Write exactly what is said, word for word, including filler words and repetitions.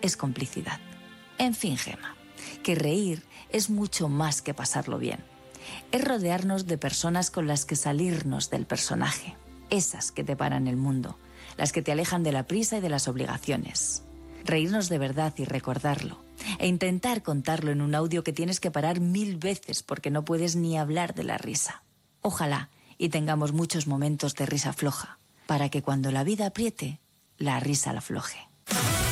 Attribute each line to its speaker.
Speaker 1: es complicidad. En fin, Gemma, que reír es mucho más que pasarlo bien. Es rodearnos de personas con las que salirnos del personaje. Esas que te paran el mundo, las que te alejan de la prisa y de las obligaciones. Reírnos de verdad y recordarlo. E intentar contarlo en un audio que tienes que parar mil veces porque no puedes ni hablar de la risa. Ojalá y tengamos muchos momentos de risa floja, para que cuando la vida apriete, la risa la afloje.